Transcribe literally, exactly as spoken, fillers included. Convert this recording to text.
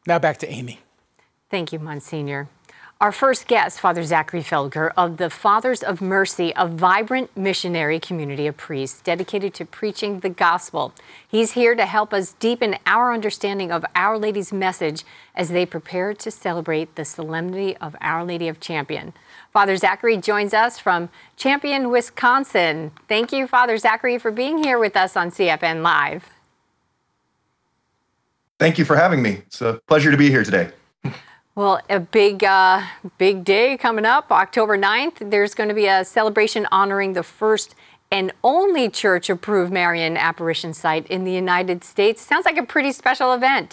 Now back to Amy. Thank you, Monsignor. Our first guest, Father Zachary Felger of the Fathers of Mercy, a vibrant missionary community of priests dedicated to preaching the gospel. He's here to help us deepen our understanding of Our Lady's message as they prepare to celebrate the solemnity of Our Lady of Champion. Father Zachary joins us from Champion, Wisconsin. Thank you, Father Zachary, for being here with us on C F N Live. Thank you for having me. It's a pleasure to be here today. Well, a big, uh, big day coming up, October ninth. There's going to be a celebration honoring the first and only church-approved Marian apparition site in the United States. Sounds like a pretty special event.